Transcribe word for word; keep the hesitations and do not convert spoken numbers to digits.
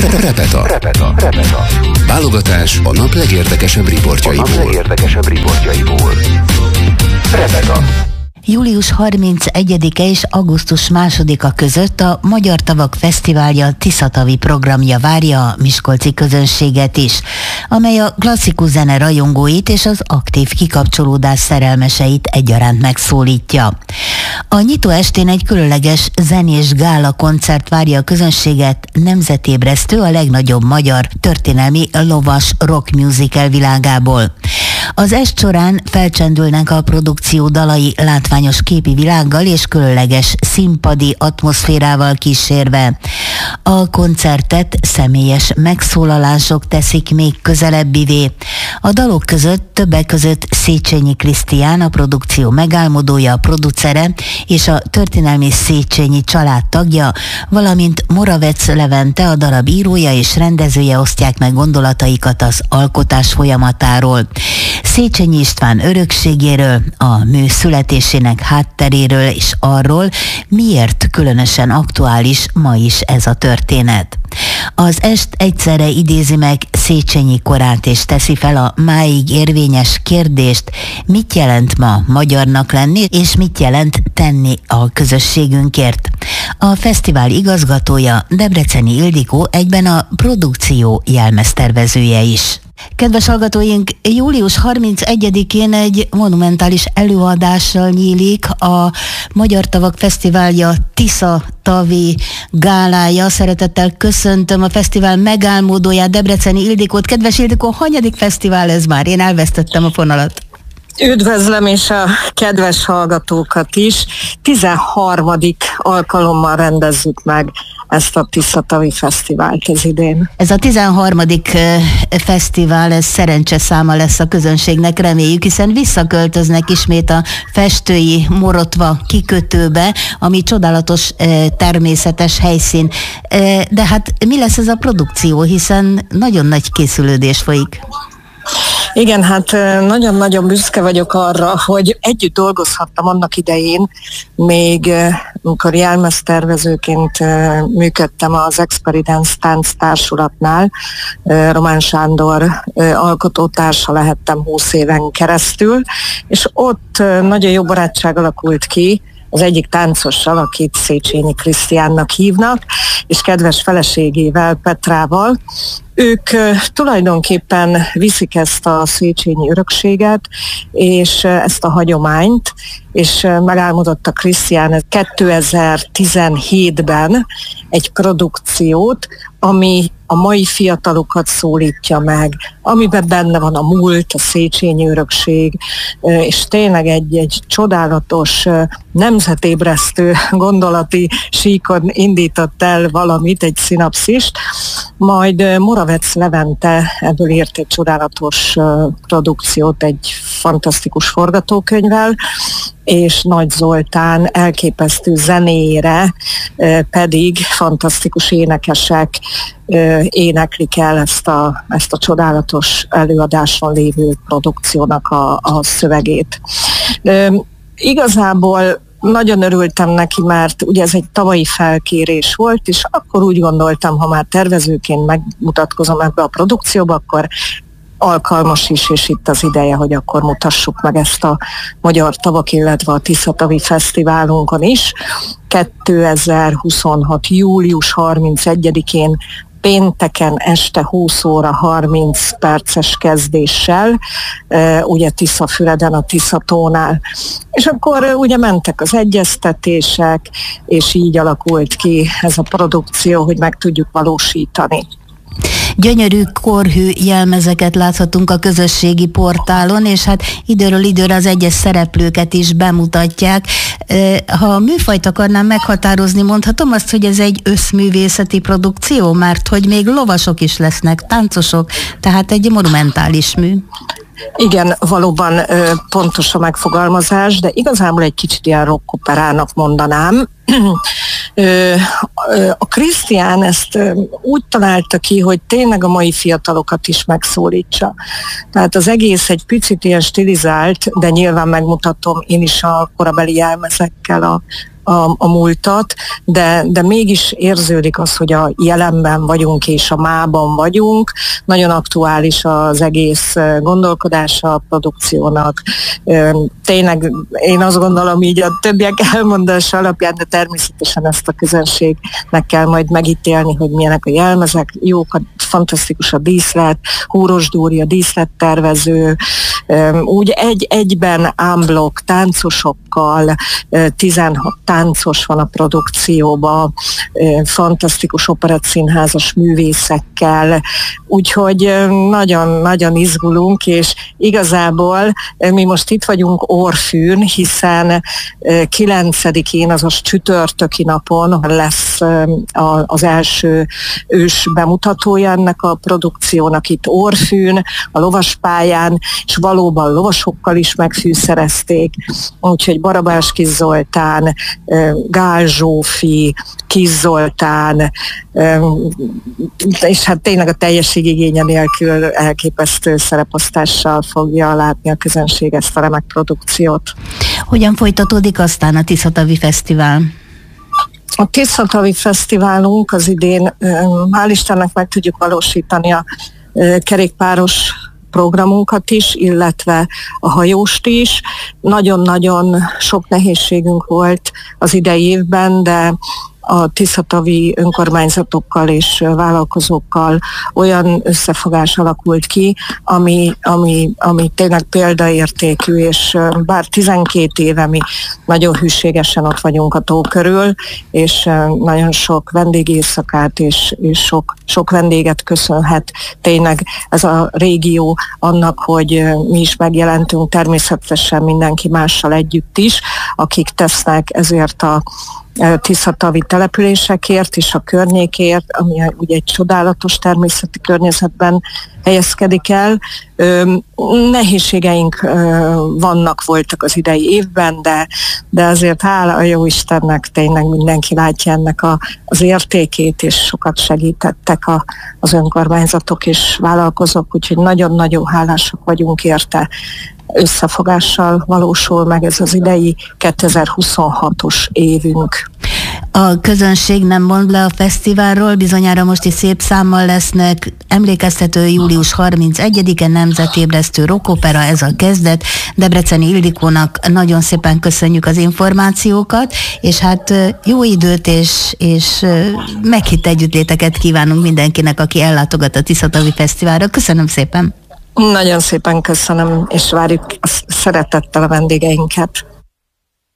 Repeta. Repeta. Repeta. Válogatás a nap legérdekesebb riportjaiból. A nap legérdekesebb riportjaiból. Repeta. július harmincegyedike és augusztus másodika között a Magyar Tavak Fesztiválja Tiszatavi programja várja a miskolci közönséget is, amely a klasszikus zene rajongóit és az aktív kikapcsolódás szerelmeseit egyaránt megszólítja. A nyitó estén egy különleges zenés gála koncert várja a közönséget, nemzetébresztő a legnagyobb magyar történelmi lovas rock musical világából. Az est során felcsendülnek a produkció dalai látványos képi világgal és különleges színpadi atmoszférával kísérve. A koncertet személyes megszólalások teszik még közelebbivé. A dalok között többek között Széchenyi Krisztián, a produkció megálmodója, a producere és a történelmi Széchenyi család tagja, valamint Moravec Levente, a darab írója és rendezője osztják meg gondolataikat az alkotás folyamatáról. Széchenyi István örökségéről, a mű születésének hátteréről és arról, miért különösen aktuális ma is ez a történet. Az est egyszerre idézi meg Széchenyi korát és teszi fel a máig érvényes kérdést, mit jelent ma magyarnak lenni, és mit jelent tenni a közösségünkért. A fesztivál igazgatója, Debreceni Ildikó, egyben a produkció jelmeztervezője is. Kedves hallgatóink, július harmincegyedikén egy monumentális előadással nyílik a Magyar Tavak Fesztiválja Tiszatavi gálája. Szeretettel köszöntöm a fesztivál megálmodóját, Debreceni Ildikót. Kedves Ildikó, hanyadik fesztivál ez már? Én elvesztettem a fonalat. Üdvözlöm és a kedves hallgatókat is. tizenharmadik alkalommal rendezzük meg ezt a Tiszatavi Fesztivált ez idén. Ez a tizenharmadik fesztivál, ez szerencseszáma lesz a közönségnek, reméljük, hiszen visszaköltöznek ismét a festői Morotva kikötőbe, ami csodálatos természetes helyszín. De hát mi lesz ez a produkció, hiszen nagyon nagy készülődés folyik. Igen, hát nagyon-nagyon büszke vagyok arra, hogy együtt dolgozhattam annak idején, még amikor jelmeztervezőként működtem az Experience Tánc Társulatnál, Román Sándor alkotótársa lehettem húsz éven keresztül, és ott nagyon jó barátság alakult ki az egyik táncossal, akit Széchenyi Krisztiánnak hívnak, és kedves feleségével, Petrával. Ők tulajdonképpen viszik ezt a Széchenyi örökséget, és ezt a hagyományt, és megálmodott a Krisztián kétezer-tizenhétben egy produkciót, ami a mai fiatalokat szólítja meg, amiben benne van a múlt, a Széchenyi örökség, és tényleg egy, egy csodálatos, nemzetébresztő gondolati síkon indított el valamit, egy szinapszist, majd Moravec Levente ebből írt egy csodálatos produkciót, egy fantasztikus forgatókönyvvel, és Nagy Zoltán elképesztő zenéjére pedig fantasztikus énekesek éneklik el ezt a, ezt a csodálatos előadáson lévő produkciónak a, a szövegét. Igazából nagyon örültem neki, mert ugye ez egy tavalyi felkérés volt, és akkor úgy gondoltam, ha már tervezőként megmutatkozom ebbe a produkcióba, akkor alkalmas is, és itt az ideje, hogy akkor mutassuk meg ezt a Magyar Tavak, illetve a Tiszatavi Fesztiválunkon is. kétezer-huszonhat. július harmincegyedikén pénteken este húsz óra harminc perces kezdéssel, ugye Tiszafüreden, a Tiszatónál. És akkor ugye mentek az egyeztetések, és így alakult ki ez a produkció, hogy meg tudjuk valósítani. Gyönyörű korhű jelmezeket láthatunk a közösségi portálon, és hát időről időre az egyes szereplőket is bemutatják. Ha a műfajt akarnám meghatározni, mondhatom azt, hogy ez egy összművészeti produkció, mert hogy még lovasok is lesznek, táncosok, tehát egy monumentális mű. Igen, valóban ö, pontos a megfogalmazás, de igazából egy kicsit ilyen rockoperának mondanám. ö, ö, a Krisztián ezt ö, úgy találta ki, hogy tényleg a mai fiatalokat is megszólítsa. Tehát az egész egy picit ilyen stilizált, de nyilván megmutatom én is a korabeli jelmezekkel a a, a múltat, de, de mégis érződik az, hogy a jelenben vagyunk és a mában vagyunk. Nagyon aktuális az egész gondolkodása a produkciónak. Tényleg én azt gondolom így a többiek elmondása alapján, de természetesen ezt a közönségnek kell majd megítélni, hogy milyenek a jelmezek, jók, a, fantasztikus a díszlet, Húros Dóri a díszlettervező, úgy egy, egyben ámblok táncosokkal, tizenhat táncos van a produkcióban, fantasztikus operettszínházas művészekkel, úgyhogy nagyon-nagyon izgulunk, és igazából mi most itt vagyunk Orfűn, hiszen kilencedikén, azaz csütörtöki napon lesz az első ős bemutatója ennek a produkciónak itt Orfűn, a lovaspályán, és valóban lovasokkal is megfűszerezték, úgyhogy Barabás Kis Zoltán, Gál Zsófi, Kis Zoltán, és hát tényleg a teljességigénye nélkül elképesztő szereposztással fogja látni a közönség ezt a remek produkciót. Hogyan folytatódik aztán a Tiszatavi Fesztivál? A Tiszatavi Fesztiválunk az idén, hál' Istennek meg tudjuk valósítani a kerékpáros programunkat is, illetve a hajóst is. Nagyon-nagyon sok nehézségünk volt az idei évben, de a tiszatavi önkormányzatokkal és vállalkozókkal olyan összefogás alakult ki, ami, ami, ami tényleg példaértékű, és bár tizenkét éve mi nagyon hűségesen ott vagyunk a tó körül, és nagyon sok vendégészakát és, és sok, sok vendéget köszönhet tényleg ez a régió annak, hogy mi is megjelentünk, természetesen mindenki mással együtt is, akik tesznek ezért a tiszatavi településekért és a környékért, ami ugye egy csodálatos természeti környezetben helyezkedik el. Nehézségeink vannak, voltak az idei évben, de, de azért hála a jó Istennek tényleg mindenki látja ennek a, az értékét, és sokat segítettek a, az önkormányzatok és vállalkozók, úgyhogy nagyon-nagyon hálásak vagyunk érte. Összefogással valósul meg ez az idei kétezer-huszonhatos évünk. A közönség nem mond le a fesztiválról, bizonyára most is szép számmal lesznek. Emlékeztető július harmincegyedike nemzetébresztő rockopera, ez a kezdet. Debreceni Ildikónak nagyon szépen köszönjük az információkat, és hát jó időt és, és meghitt együttléteket kívánunk mindenkinek, aki ellátogat a Tiszatavi Fesztiválra. Köszönöm szépen! Nagyon szépen köszönöm, és várjuk szeretettel a vendégeinket.